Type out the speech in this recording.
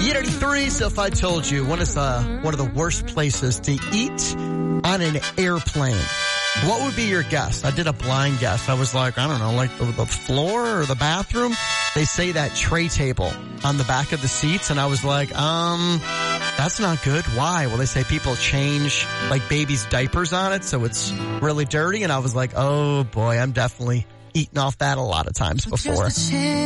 E83, so if I told you one of the worst places to eat on an airplane, what would be your guess? I did a blind guess. I was like, I don't know, like the floor or the bathroom. They say that tray table on the back of the seats, and I was like, that's not good. Why? Well, they say people change like babies' diapers on it, so it's really dirty. And I was like, oh boy, I'm definitely eaten off that a lot of times before.